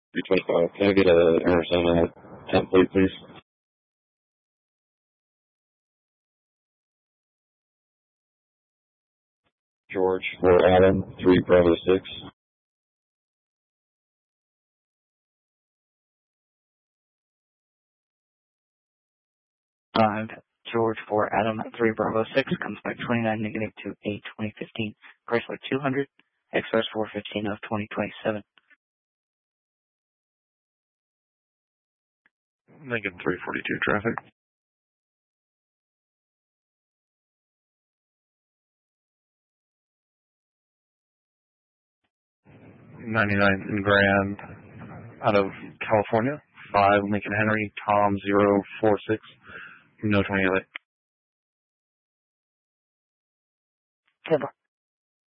325. Can I get a Arizona template, please? George for Adam, 3 Bravo 6. George for Adam, 3 Bravo 6, comes back 29 negative to 8 2015. Chrysler 200, Express 415 of 2027. Lincoln 342 traffic. 99th and Grand out of California. 5 Lincoln Henry, Tom 046, no 28. Goodbye.